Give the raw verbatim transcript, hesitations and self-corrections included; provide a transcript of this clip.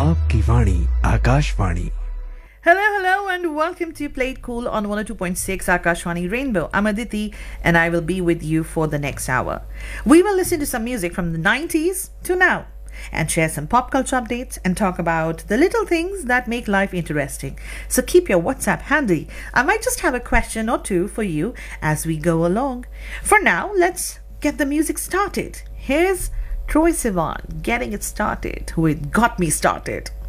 आपकी वाणी Akashvani. Hello, hello, and welcome to Played Cool on one oh two point six Akashwani Rainbow. I'm Aditi, and I will be with you for the next hour. We will listen to some music from the nineties to now, and share some pop culture updates and talk about the little things that make life interesting. So keep your WhatsApp handy. I might just have a question or two for you as we go along. For now, let's get the music started. Here's Troye Sivan getting it started with Got Me Started.